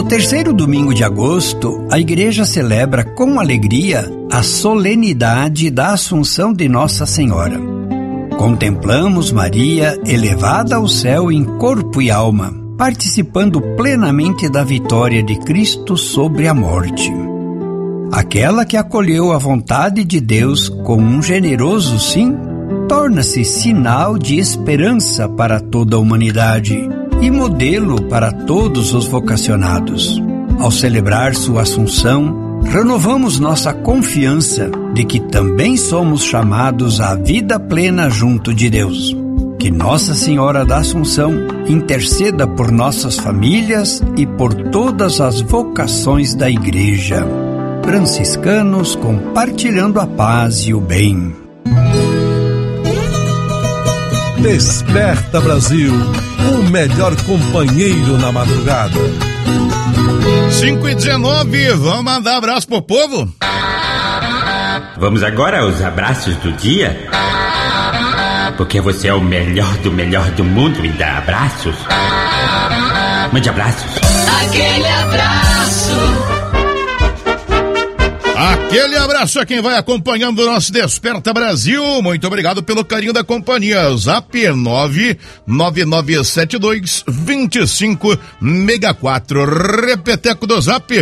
terceiro domingo de agosto, a igreja celebra com alegria a solenidade da Assunção de Nossa Senhora. Contemplamos Maria elevada ao céu em corpo e alma, participando plenamente da vitória de Cristo sobre a morte. Aquela que acolheu a vontade de Deus com um generoso sim, torna-se sinal de esperança para toda a humanidade e modelo para todos os vocacionados. Ao celebrar sua Assunção, renovamos nossa confiança de que também somos chamados à vida plena junto de Deus. Que Nossa Senhora da Assunção interceda por nossas famílias e por todas as vocações da Igreja. Franciscanos compartilhando a paz e o bem. Desperta Brasil, o melhor companheiro na madrugada. 5h19, vamos mandar abraço pro povo? Vamos agora aos abraços do dia? Porque você é o melhor do mundo e dá abraços. Mande abraços. Aquele abraço. Aquele abraço a quem vai acompanhando o nosso Desperta Brasil. Muito obrigado pelo carinho da companhia. Zap 999722564. Repeteco do Zap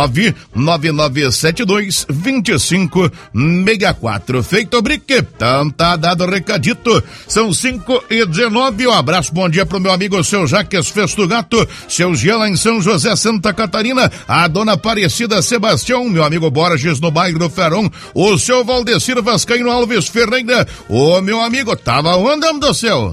999722564. Feito o brique, então tá dado o recadito. São 5h19. Um abraço, bom dia pro meu amigo seu Jaques Festo Gato, seu Jean lá em São José, Santa Catarina, a dona Aparecida Sebastião, meu amigo Borges no bairro do Ferão, o seu Valdecir Vascaíno Alves Ferreira, o meu amigo, tava andando do céu.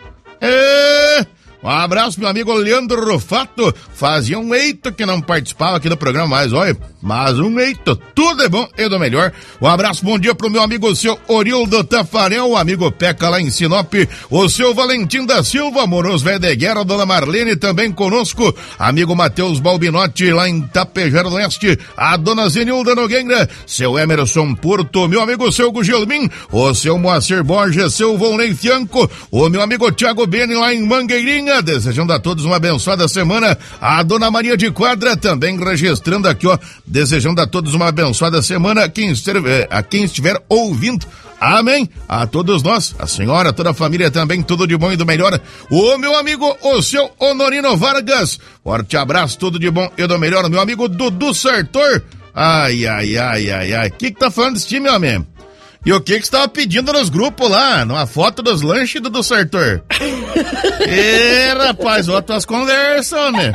Um abraço, meu amigo Leandro Rufato, fazia um eito que não participava aqui do programa mais, olha, mas um eito, tudo é bom e do melhor. Um abraço, bom dia pro meu amigo seu Orildo Tafarel, o amigo Peca lá em Sinop, o seu Valentim da Silva, Moroso Velho de Guerra, dona Marlene também conosco, amigo Matheus Balbinotti lá em Tapejara do Oeste, a dona Zenilda Nogueira, seu Emerson Porto, meu amigo seu Gugelmin, o seu Moacir Borges, seu Volney Fianco, o meu amigo Thiago Beni lá em Mangueirinha, desejando a todos uma abençoada semana. A dona Maria de Quadra também registrando aqui, ó, desejando a todos uma abençoada semana. A quem estiver ouvindo, amém. A todos nós, a senhora, toda a família também, tudo de bom e do melhor. O meu amigo, o seu Honorino Vargas, forte abraço, tudo de bom e do melhor. Meu amigo Dudu Sartor, ai, que tá falando desse time, homem? E o que você tava pedindo nos grupos lá, numa foto dos lanches do Sartor? Rapaz, olha tuas conversas, né?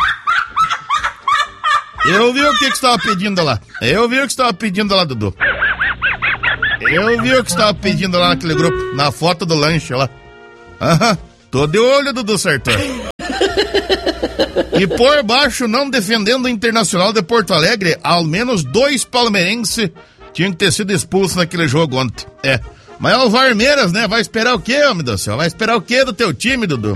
Eu vi o que você tava pedindo lá. Dudu. Eu vi o que você tava pedindo lá naquele grupo, na foto do lanche lá. Tô de olho, Dudu Sartor. E por baixo, não defendendo o Internacional de Porto Alegre, ao menos 2 palmeirenses tinham que ter sido expulsos naquele jogo ontem. Mas é o Varmeiras, né? Vai esperar o quê, homem do céu? Vai esperar o quê do teu time, Dudu?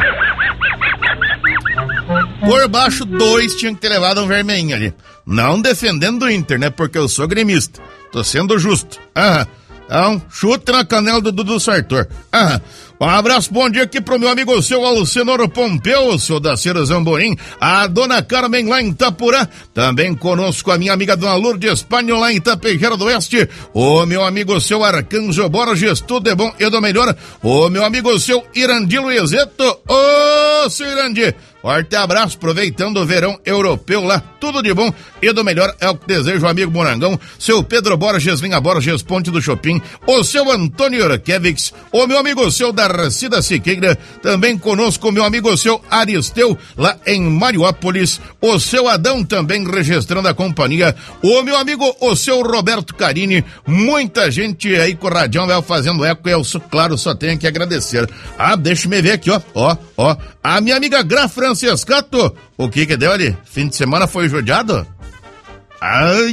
Por baixo, 2 tinham que ter levado um vermelhinho ali. Não defendendo o Inter, né? Porque eu sou gremista. Tô sendo justo. Então, chute na canela do Dudu Sartor. Um abraço, bom dia aqui pro meu amigo seu Alcenoro Pompeu, o seu Daceiro Zamborim, a dona Carmen lá em Itapurá, também conosco a minha amiga dona Lourdes Espanhol lá em Itapejara do Oeste, o meu amigo seu Arcanjo Borges, tudo é bom e do melhor, o meu amigo seu Irandi Luizeto, seu Irandi, forte abraço, aproveitando o verão europeu lá, tudo de bom e do melhor é o que desejo, amigo Morangão, seu Pedro Borges, linha Borges, Ponte do Chopin, o seu Antônio Urquevics, o meu amigo seu Darcida Siqueira, também conosco o meu amigo seu Aristeu, lá em Mariópolis, o seu Adão também registrando a companhia, o meu amigo, o seu Roberto Carini, muita gente aí com o radião vai fazendo eco e eu, claro, só tenho que agradecer. Deixa-me ver aqui, ó, a minha amiga Gra Francescato, o que deu ali? Fim de semana foi judiado? Ai.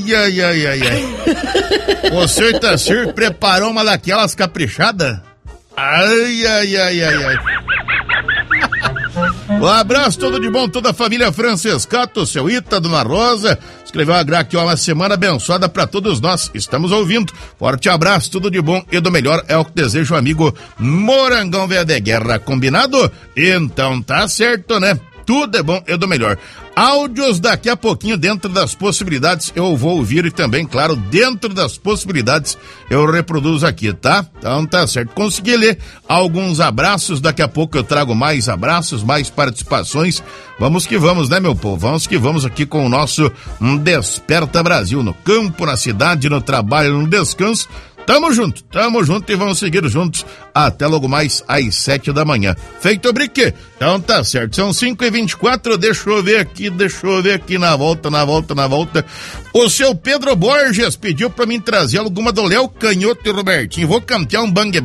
O seu Itacir preparou uma daquelas caprichadas? Ai. Um abraço, tudo de bom, toda a família Francescato, seu Ita, dona Rosa, escreveu aqui, uma semana abençoada pra todos nós, estamos ouvindo, forte abraço, tudo de bom e do melhor é o que desejo, amigo Morangão Velho de Guerra, combinado? Então tá certo, né? Tudo é bom, é do melhor. Áudios daqui a pouquinho, dentro das possibilidades, eu vou ouvir e também, claro, dentro das possibilidades, eu reproduzo aqui, tá? Então tá certo. Consegui ler alguns abraços, daqui a pouco eu trago mais abraços, mais participações. Vamos que vamos, né, meu povo? Vamos que vamos aqui com o nosso Desperta Brasil, no campo, na cidade, no trabalho, no descanso. Tamo junto e vamos seguir juntos até logo mais às 7 da manhã. Feito o briquê? Então tá certo, são 5h24, deixa eu ver aqui na volta. O seu Pedro Borges pediu pra mim trazer alguma do Léo Canhoto e Robertinho. Vou cantar um bang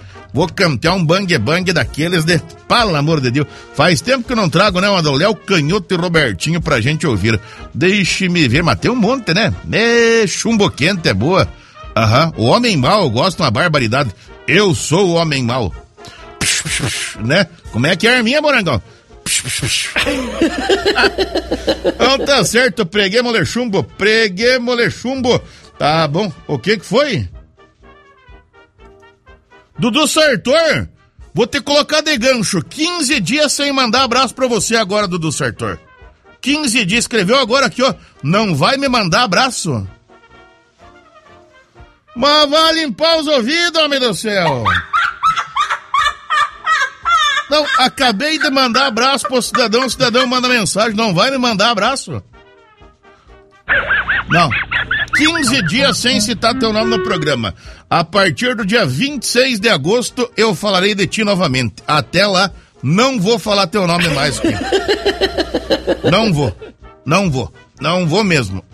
bang daqueles de... Pelo amor de Deus, faz tempo que eu não trago, né, uma do Léo Canhoto e Robertinho pra gente ouvir. Deixe-me ver, mas tem um monte, né? Chumbo quente é boa. Aham, o homem mau, eu gosto de uma barbaridade. Eu sou o homem mau. Né? Como é que é a arminha, Morangão? Então tá certo, preguei mole chumbo. Tá bom, o que foi? Dudu Sartor, vou ter que colocar de gancho 15 dias sem mandar abraço pra você agora, Dudu Sartor. 15 dias, escreveu agora aqui, ó. Não vai me mandar abraço? Mas vai limpar os ouvidos, homem do céu. Não, acabei de mandar abraço pro cidadão, o cidadão manda mensagem, não vai me mandar abraço? Não, 15 dias sem citar teu nome no programa. A partir do dia 26 de agosto eu falarei de ti novamente. Até lá, não vou falar teu nome mais. Não vou mesmo.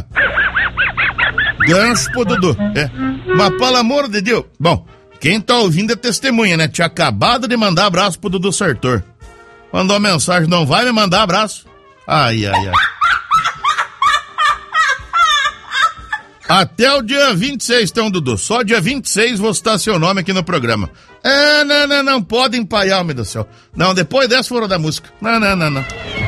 Gancho pro Dudu. Mas pelo amor de Deus. Bom, quem tá ouvindo é testemunha, né? Tinha acabado de mandar abraço pro Dudu Sartor. Mandou uma mensagem, não vai me mandar abraço? Ai. Até o dia 26, então, Dudu. Só dia 26 vou citar seu nome aqui no programa. Não pode empaiar, homem do céu. Não, depois dessa fora da música. Não.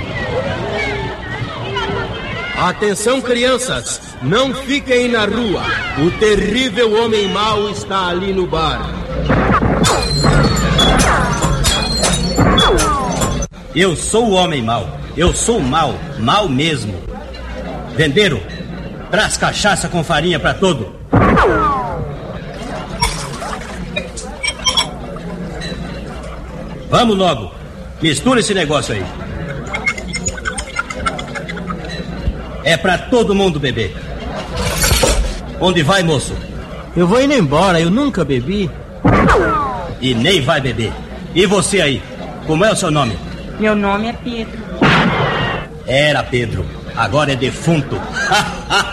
Atenção, crianças, não fiquem na rua. O terrível homem mau está ali no bar. Eu sou o homem mau. Eu sou mau mesmo. Vendeiro, traz cachaça com farinha pra todo. Vamos logo, mistura esse negócio aí. É pra todo mundo beber. Onde vai, moço? Eu vou indo embora, eu nunca bebi. E nem vai beber. E você aí? Como é o seu nome? Meu nome é Pedro. Era Pedro, agora é defunto.